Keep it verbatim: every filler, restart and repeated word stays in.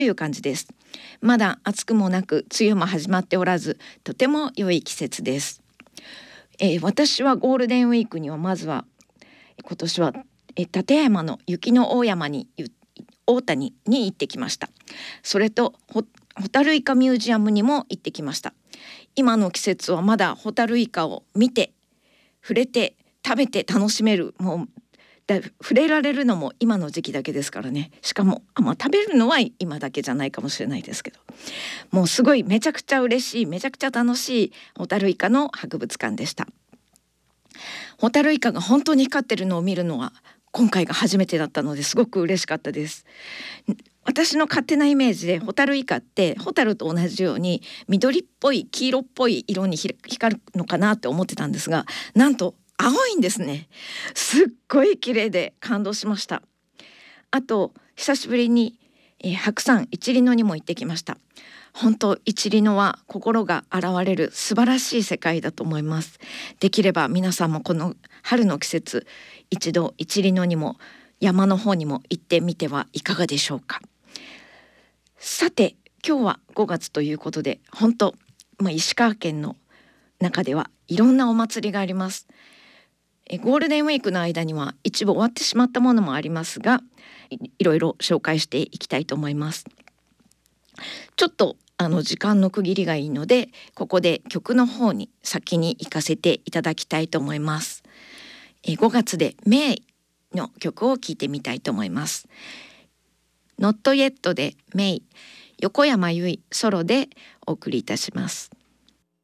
という感じです。まだ暑くもなく梅雨も始まっておらず、とても良い季節です。えー、私はゴールデンウィークにはまずは今年はえ立山の雪の大山に大谷に行ってきました。それとホタルイカミュージアムにも行ってきました。今の季節はまだホタルイカを見て触れて食べて楽しめる、もうだ触れられるのも今の時期だけですからね。しかもあ、まあ、食べるのは今だけじゃないかもしれないですけど、もうすごいめちゃくちゃ嬉しい、めちゃくちゃ楽しいホタルイカの博物館でした。ホタルイカが本当に光ってるのを見るのは今回が初めてだったのですごく嬉しかったです。私の勝手なイメージでホタルイカってホタルと同じように緑っぽい黄色っぽい色に光るのかなって思ってたんですが、なんと青いんですね。すっごい綺麗で感動しました。あと久しぶりに、えー、白山一里野にも行ってきました。本当一里野は心が現れる素晴らしい世界だと思います。できれば皆さんもこの春の季節一度一里野にも山の方にも行ってみてはいかがでしょうか。さて今日はごがつということで、本当、まあ、石川県の中ではいろんなお祭りがあります。えゴールデンウィークの間には一部終わってしまったものもありますが、 い, いろいろ紹介していきたいと思います。ちょっとあの時間の区切りがいいので、ここで曲の方に先に行かせていただきたいと思います。えごがつでメイの曲を聴いてみたいと思います。Not Yet でメイ、横山由依ソロでお送りいたします。